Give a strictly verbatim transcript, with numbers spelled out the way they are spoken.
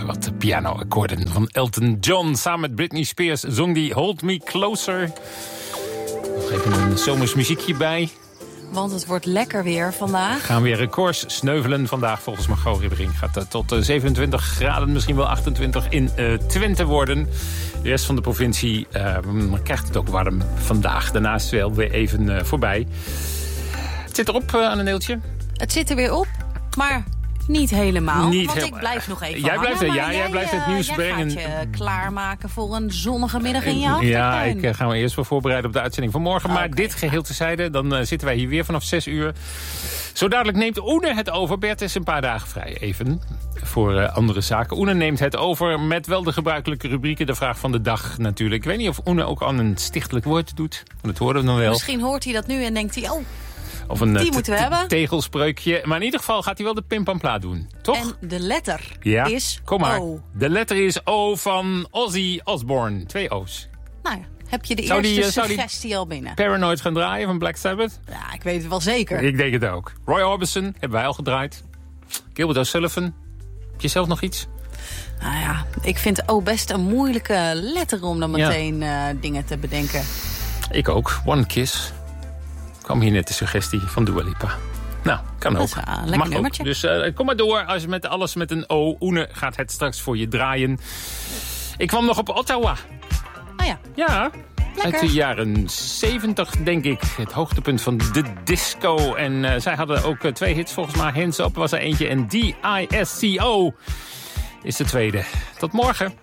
even wat piano-akkoorden van Elton John. Samen met Britney Spears zong die Hold Me Closer. Nog even een zomers muziekje bij. Want het wordt lekker weer vandaag. Gaan weer records sneuvelen vandaag volgens Margot Ribbering. Gaat uh, tot uh, zevenentwintig graden, misschien wel achtentwintig in uh, Twente worden. De rest van de provincie uh, krijgt het ook warm vandaag. Daarnaast wel weer even uh, voorbij. Het zit erop, uh, Anne-Neeltje. Het zit er weer op, maar niet helemaal. Niet want heel... ik blijf nog even jij blijft, hangen, ja, jij, jij blijft het nieuws jij brengen. Jij gaat je klaarmaken voor een zonnige middag in je achtertuin. Ja, ik uh, ga me eerst wel voorbereiden op de uitzending van morgen. Maar okay. Dit geheel tezijde, dan uh, zitten wij hier weer vanaf zes uur. Zo dadelijk neemt Oene het over. Bert is een paar dagen vrij, even, voor uh, andere zaken. Oene neemt het over met wel de gebruikelijke rubrieken. De vraag van de dag natuurlijk. Ik weet niet of Oene ook aan een stichtelijk woord doet. Dat horen we dan wel. Misschien hoort hij dat nu en denkt hij... oh. Of een die moeten we hebben. tegelspreukje. Maar in ieder geval gaat hij wel de pimpampla doen, toch? En de letter ja. is Kom maar. O. De letter is O van Ozzy Osbourne. Twee O's. Nou ja, heb je de zou eerste die, suggestie die al binnen? Paranoid gaan draaien van Black Sabbath? Ja, ik weet het wel zeker. Ik denk het ook. Roy Orbison hebben wij al gedraaid. Gilbert O'Sullivan. Heb je zelf nog iets? Nou ja, ik vind O best een moeilijke letter om dan meteen ja. uh, dingen te bedenken. Ik ook. One Kiss. Kwam hier net de suggestie van Dua Lipa. Nou, kan ook. Dat is een lekker nummertje. Dus uh, kom maar door. Als je met alles met een O. Oene gaat het straks voor je draaien. Ik kwam nog op Ottawa. Ah ja. Ja. Lekker. Uit de jaren zeventig, denk ik. Het hoogtepunt van de disco. En uh, zij hadden ook uh, twee hits volgens mij. Hands Up was er eentje. En D I S C O is de tweede. Tot morgen.